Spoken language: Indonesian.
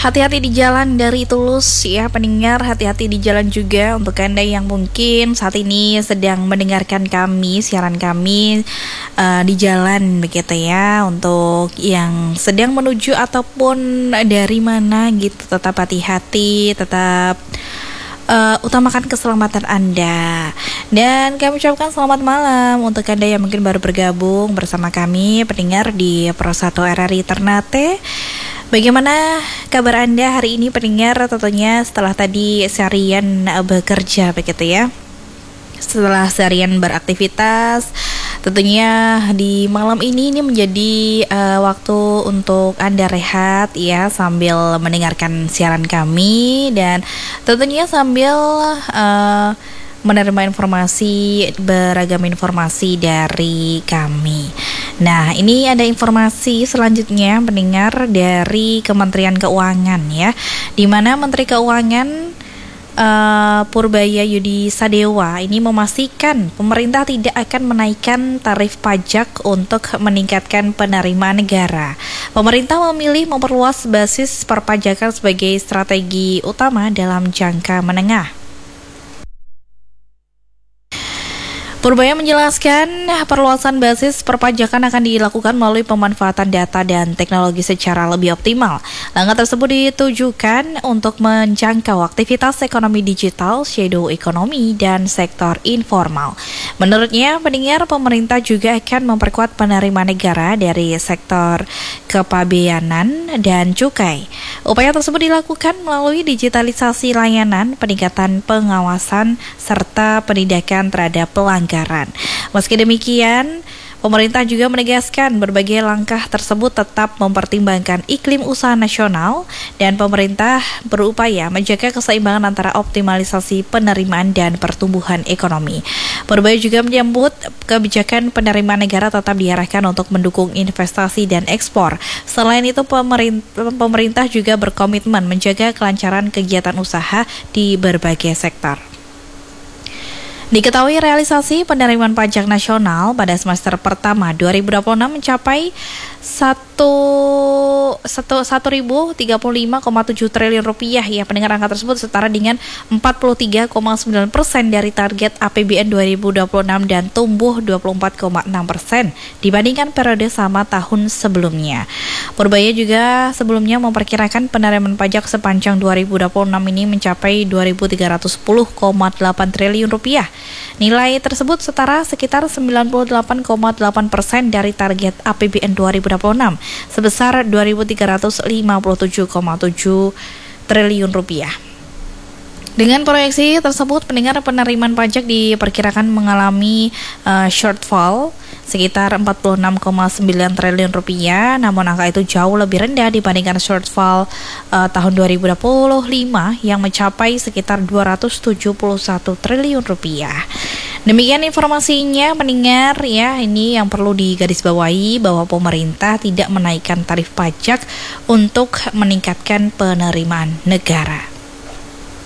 Hati-hati di jalan dari Tulus ya pendengar, hati-hati di jalan juga untuk Anda yang mungkin saat ini sedang mendengarkan kami, siaran kami di jalan begitu ya. Untuk yang sedang menuju ataupun dari mana gitu, tetap hati-hati, tetap utamakan keselamatan Anda. Dan kami ucapkan selamat malam untuk Anda yang mungkin baru bergabung bersama kami pendengar di Pro 1 RRI Ternate. Bagaimana kabar Anda hari ini pendengar, tentunya setelah tadi seharian bekerja begitu ya. Setelah seharian beraktivitas, tentunya di malam ini menjadi waktu untuk Anda rehat ya, sambil mendengarkan siaran kami dan tentunya sambil menerima informasi, beragam informasi dari kami. Nah, ini ada informasi selanjutnya pendengar dari Kementerian Keuangan ya, di mana Menteri Keuangan Purbaya Yudi Sadewa ini memastikan pemerintah tidak akan menaikkan tarif pajak untuk meningkatkan penerimaan negara. Pemerintah memilih memperluas basis perpajakan sebagai strategi utama dalam jangka menengah. Purbaya menjelaskan perluasan basis perpajakan akan dilakukan melalui pemanfaatan data dan teknologi secara lebih optimal. Langkah tersebut ditujukan untuk menjangkau aktivitas ekonomi digital, shadow economy, dan sektor informal. Menurutnya, pendengar, pemerintah juga akan memperkuat penerimaan negara dari sektor kepabeanan dan cukai. Upaya tersebut dilakukan melalui digitalisasi layanan, peningkatan pengawasan, serta penindakan terhadap pelanggaran. Meski demikian, pemerintah juga menegaskan berbagai langkah tersebut tetap mempertimbangkan iklim usaha nasional dan pemerintah berupaya menjaga keseimbangan antara optimalisasi penerimaan dan pertumbuhan ekonomi. Purbaya juga menyebut kebijakan penerimaan negara tetap diarahkan untuk mendukung investasi dan ekspor. Selain itu, pemerintah juga berkomitmen menjaga kelancaran kegiatan usaha di berbagai sektor. Diketahui realisasi penerimaan pajak nasional pada semester pertama 2026 mencapai 1.035,7 triliun rupiah ya pendengar. Angka tersebut setara dengan 43,9% dari target APBN 2026 dan tumbuh 24,6% dibandingkan periode sama tahun sebelumnya. Purbaya juga sebelumnya memperkirakan penerimaan pajak sepanjang 2026 ini mencapai 2.310,8 triliun rupiah. Nilai tersebut setara sekitar 98,8% dari target APBN 2026 sebesar 2.357,7 triliun rupiah. Dengan proyeksi tersebut, pendengar, penerimaan pajak diperkirakan mengalami shortfall sekitar 46,9 triliun rupiah, namun angka itu jauh lebih rendah dibandingkan shortfall tahun 2025 yang mencapai sekitar 271 triliun rupiah. Demikian informasinya pendengar ya, ini yang perlu digarisbawahi bahwa pemerintah tidak menaikkan tarif pajak untuk meningkatkan penerimaan negara.